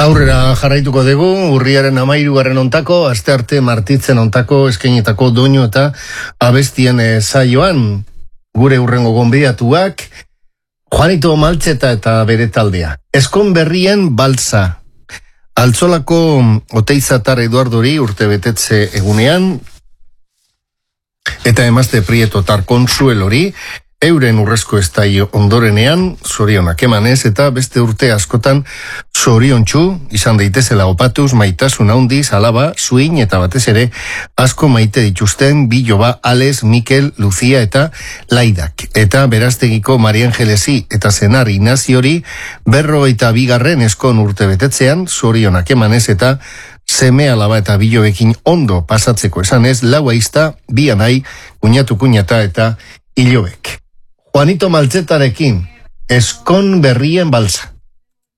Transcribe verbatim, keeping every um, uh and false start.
Aurrera jarraituko dugu, urriaren amairugarren ontako, astearte martitzen ontako, eskainetako doinu eta abestien e, saioan, gure urrengo gonbidatuak, Juanito Maltzeta eta bere taldea. Eskon berrien balsa. Altzolako Oteizatar Eduardori urte betetze egunean, eta emazte Prietotar Konsuelori, euren urrezko estaio ondorenean, zorionak emanez, eta beste urte askotan zoriontsu, izan daitezela opatuz, maitasun handiz, alaba, zuin, eta batez ere, asko maite dituzten, Biloba, Ales, Mikel, Lucia eta Laidak. Eta beraztegiko Maria Angelesi eta Senar Inaziori, berro eta bigarren eskon urte betetzean, zorionak emanez, eta seme alaba eta bilobekin ondo pasatzeko esanez, lau aizta, bi anai, kuñatu kuñata eta ilobek. Juanito Maltzetarekin, Eskon berrien balsa.